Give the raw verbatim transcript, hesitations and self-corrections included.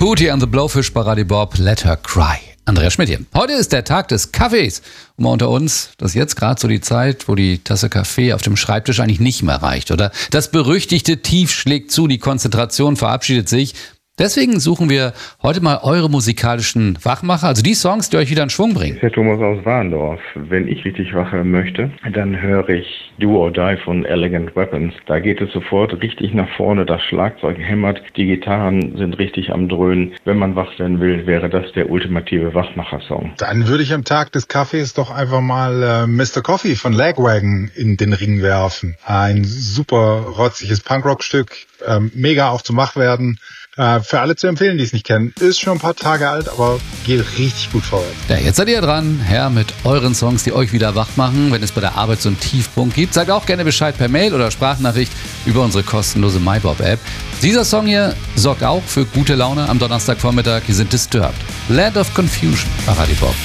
Booty and the Blowfish bei Radio Bob, Let Her Cry. Andreas Schmidt hier. Heute ist der Tag des Kaffees. Und mal unter uns, das ist jetzt gerade so die Zeit, wo die Tasse Kaffee auf dem Schreibtisch eigentlich nicht mehr reicht, oder? Das berüchtigte Tief schlägt zu, die Konzentration verabschiedet sich. Deswegen suchen wir heute mal eure musikalischen Wachmacher, also die Songs, die euch wieder in Schwung bringen. Das ist der Thomas aus Warndorf. Wenn ich richtig wach werden möchte, dann höre ich Do or Die von Elegant Weapons. Da geht es sofort richtig nach vorne, das Schlagzeug hämmert, die Gitarren sind richtig am Dröhnen. Wenn man wach werden will, wäre das der ultimative Wachmacher-Song. Dann würde ich am Tag des Kaffees doch einfach mal äh, Mister Coffee von Lagwagon in den Ring werfen. Ein super rotziges Punkrock-Stück, äh, mega auch zum Wachwerden. Äh, für alle zu empfehlen, die es nicht kennen. Ist schon ein paar Tage alt, aber geht richtig gut vorwärts. Ja, jetzt seid ihr dran, Herr, mit euren Songs, die euch wieder wach machen. Wenn es bei der Arbeit so einen Tiefpunkt gibt, sagt auch gerne Bescheid per Mail oder Sprachnachricht über unsere kostenlose MyBob-App. Dieser Song hier sorgt auch für gute Laune am Donnerstagvormittag. Hier sind Disturbed. Land of Confusion bei Radio Bob.